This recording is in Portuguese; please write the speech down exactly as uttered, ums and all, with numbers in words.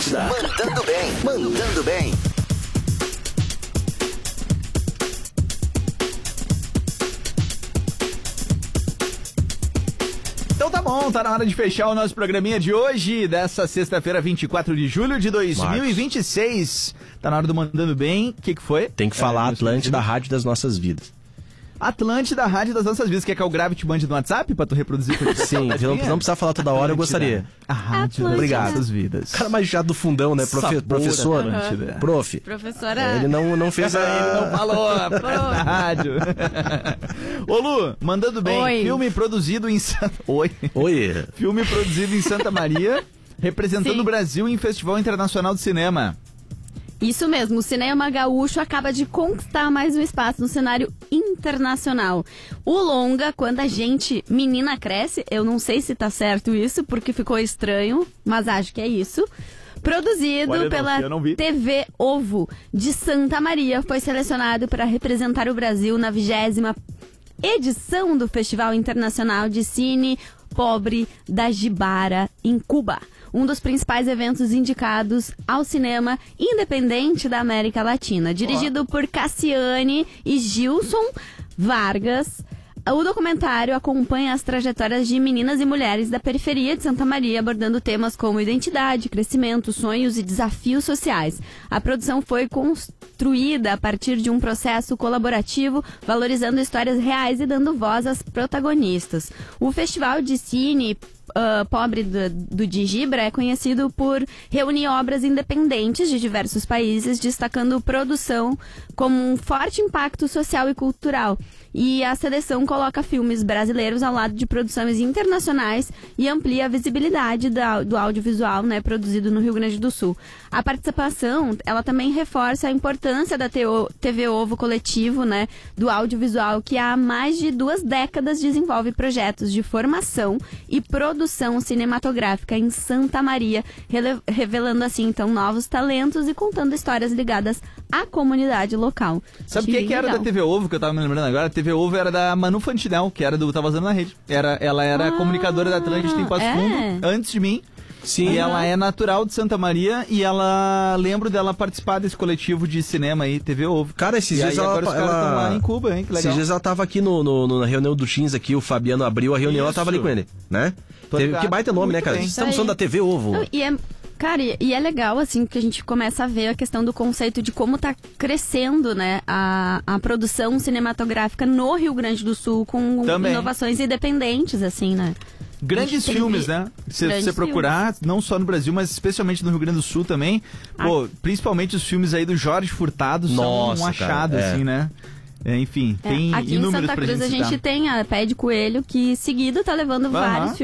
Atlântida. Mandando bem, mandando bem. Então tá bom, tá na hora de fechar o nosso programinha de hoje, dessa sexta-feira, vinte e quatro de julho de dois mil e vinte e seis. Tá na hora do Mandando Bem. O que que foi? Tem que falar é, Atlântida, da rádio das nossas vidas. Atlântida, rádio das nossas vidas. Quer que eu grave te mande no WhatsApp pra tu reproduzir? Sim, não, não precisa falar toda hora, Atlântida, eu gostaria. A rádio Obrigado. das nossas vidas. Cara mais chato do fundão, né? Profe, professor. Atlântida. Prof. Professora. É, ele não, não fez a... Ele não falou a rádio. Ô Lu, Mandando Bem. Oi. Filme produzido em... Oi. Oi. Filme produzido em Santa Maria, representando Sim. o Brasil em Festival Internacional de Cinema. Isso mesmo, o cinema gaúcho acaba de conquistar mais um espaço no cenário internacional. O longa, Quando a Gente Menina Cresce, eu não sei se tá certo isso, porque ficou estranho, mas acho que é isso. Produzido Olha, pela não, eu não vi. T V Ovo de Santa Maria, foi selecionado para representar o Brasil na vigésima edição do Festival Internacional de Cine Pobre da Jibara, em Cuba. Um dos principais eventos indicados ao cinema independente da América Latina. Dirigido por Cassiane e Gilson Vargas, o documentário acompanha as trajetórias de meninas e mulheres da periferia de Santa Maria, abordando temas como identidade, crescimento, sonhos e desafios sociais. A produção foi construída a partir de um processo colaborativo, valorizando histórias reais e dando voz às protagonistas. O Festival de Cine Uh, Pobre do, do Digibra é conhecido por reunir obras independentes de diversos países, destacando produção como um forte impacto social e cultural. E a seleção coloca filmes brasileiros ao lado de produções internacionais e amplia a visibilidade da, do audiovisual, né, produzido no Rio Grande do Sul. A participação, ela também reforça a importância da T V Ovo coletivo, né, do audiovisual, que há mais de duas décadas desenvolve projetos de formação e produção cinematográfica em Santa Maria, revelando assim então novos talentos e contando histórias ligadas à comunidade local. Sabe o que, que era da T V Ovo, que eu tava me lembrando agora? A T V Ovo era da Manu Fantinel, que era do Tá Vazando na Rede. Era, ela era ah, comunicadora da Atlântida em Passo é? Fundo, antes de mim. Sim. E uhum. ela é natural de Santa Maria e ela... Lembro dela participar desse coletivo de cinema aí, T V Ovo. Cara, esses e dias aí, ela... agora os caras estão lá em Cuba, hein? Que legal. Esses dias ela tava aqui no, no, na reunião do Teams aqui, o Fabiano abriu a reunião, Isso. ela tava ali com ele, né? Teve, que baita nome, muito né, cara? bem. Estamos falando da T V Ovo. Não, e é... Cara, e é legal, assim, que a gente começa a ver a questão do conceito de como tá crescendo, né, a, a produção cinematográfica no Rio Grande do Sul com Também. inovações independentes, assim, né? Grandes filmes, né? Se você procurar, filmes. Não só no Brasil, mas especialmente no Rio Grande do Sul também. Ah. Pô, principalmente os filmes aí do Jorge Furtado Nossa, são um achado, cara, é. assim, né? É, enfim, é, tem aqui inúmeros em Santa pra Cruz gente a gente citar. tem a Pé de Coelho, que seguido tá levando uh-huh. vários filmes